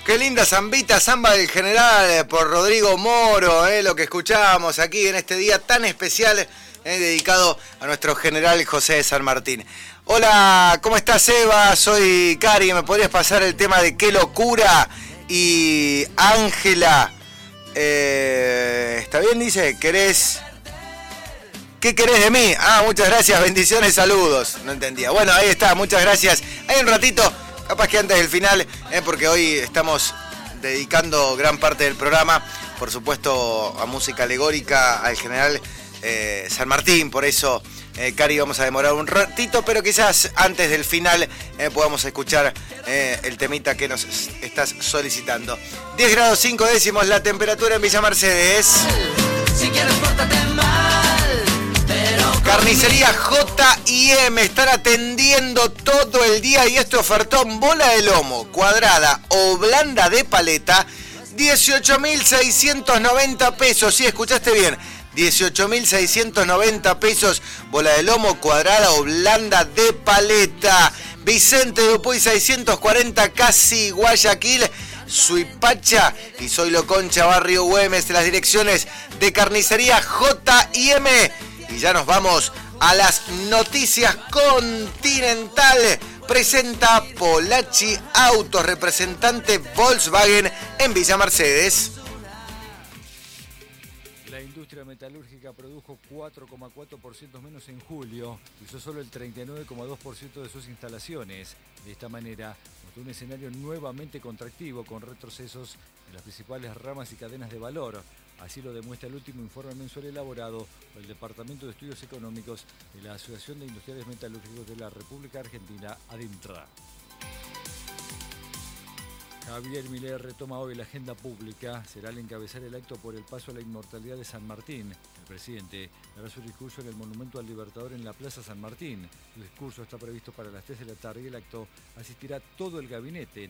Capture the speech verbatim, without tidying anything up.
Qué linda zambita, samba del general eh, por Rodrigo Moro, eh, lo que escuchábamos aquí en este día tan especial eh, dedicado a nuestro general José de San Martín. Hola, ¿cómo estás, Eva? Soy Cari, ¿me podrías pasar el tema de Qué locura? Y Ángela, eh, ¿está bien? Dice, ¿querés? ¿Qué querés de mí? Ah, muchas gracias, bendiciones, saludos. No entendía. Bueno, ahí está, muchas gracias. Hay un ratito, capaz que antes del final, eh, porque hoy estamos dedicando gran parte del programa, por supuesto, a música alegórica, al general eh, San Martín. Por eso, eh, Cari, vamos a demorar un ratito, pero quizás antes del final eh, podamos escuchar eh, el temita que nos estás solicitando. diez grados cinco décimos la temperatura en Villa Mercedes. Si quieres, pórtate mal. Carnicería J y M, están atendiendo todo el día y este ofertón: bola de lomo, cuadrada o blanda de paleta, dieciocho mil seiscientos noventa pesos. Sí, escuchaste bien, dieciocho mil seiscientos noventa pesos, bola de lomo, cuadrada o blanda de paleta. Vicente Dupuy seiscientos cuarenta, casi Guayaquil, Suipacha y Zoilo Concha, Barrio Güemes, las direcciones de Carnicería J y M. Y ya nos vamos a las noticias. Continental presenta Polachi Autos, representante Volkswagen en Villa Mercedes. La industria metalúrgica produjo cuatro coma cuatro por ciento menos en julio, usó solo el treinta y nueve coma dos por ciento de sus instalaciones. De esta manera, mostró un escenario nuevamente contractivo con retrocesos en las principales ramas y cadenas de valor. Así lo demuestra el último informe mensual elaborado por el Departamento de Estudios Económicos de la Asociación de Industriales Metalúrgicos de la República Argentina, ADINTRA. Javier Milei retoma hoy la agenda pública. Será al encabezar el acto por el paso a la inmortalidad de San Martín. El presidente dará su discurso en el Monumento al Libertador en la Plaza San Martín. El discurso está previsto para las tres de la tarde y el acto asistirá todo el gabinete,